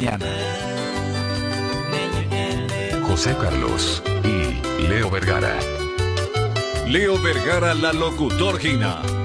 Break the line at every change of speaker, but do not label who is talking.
José Carlos y Leo Vergara.
Leo Vergara, la locutor Gina.